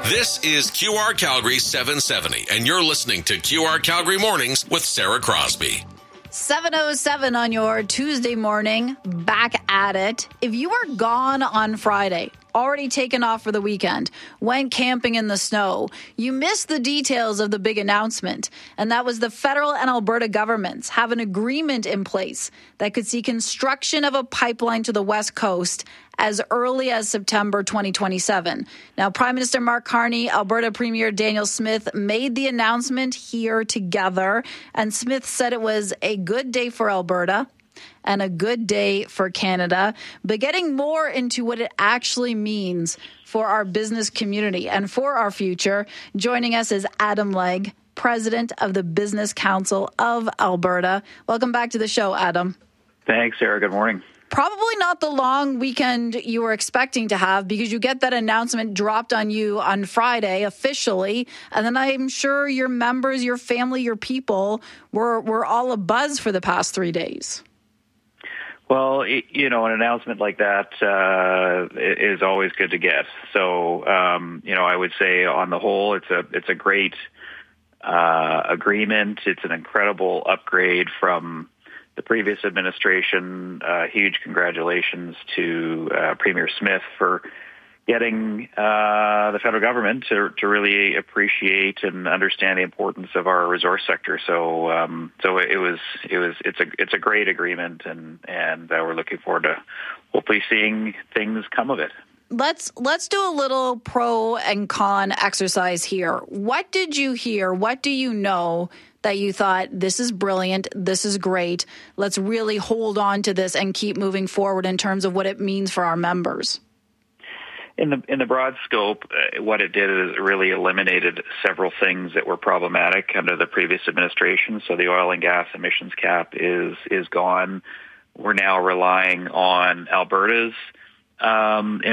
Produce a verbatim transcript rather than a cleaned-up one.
This is Q R Calgary seven seventy, and you're listening to Q R Calgary Mornings with Sarah Crosby. seven oh seven on your Tuesday morning, back at it. If you were gone on Friday, already taken off for the weekend, went camping in the snow, you missed the details of the big announcement. And that was the federal and Alberta governments have an agreement in place that could see construction of a pipeline to the West Coast as early as September twenty twenty-seven. Now, Prime Minister Mark Carney, Alberta Premier Daniel Smith made the announcement here together. And Smith said it was a good day for Alberta and a good day for Canada, but getting more into what it actually means for our business community and for our future. Joining us is Adam Legge, President of the Business Council of Alberta. Welcome back to the show, Adam. Thanks, Sarah. Good morning. Probably not the long weekend you were expecting to have, because you get that announcement dropped on you on Friday officially, and then I'm sure your members, your family, your people were, were all abuzz for the past three days. Well, you know, an announcement like that uh, is always good to get. So, um, you know, I would say on the whole, it's a it's a great uh, agreement. It's an incredible upgrade from the previous administration. Uh, huge congratulations to uh, Premier Smith for getting uh, the federal government to to really appreciate and understand the importance of our resource sector. So, um, so it was it was it's a it's a great agreement, and and uh, we're looking forward to hopefully seeing things come of it. Let's let's do a little pro and con exercise here. What did you hear? What do you know that you thought, this is brilliant, this is great, let's really hold on to this and keep moving forward in terms of what it means for our members? In the in the broad scope, uh, what it did is it really eliminated several things that were problematic under the previous administration. So the oil and gas emissions cap is is gone. We're now relying on Alberta's um,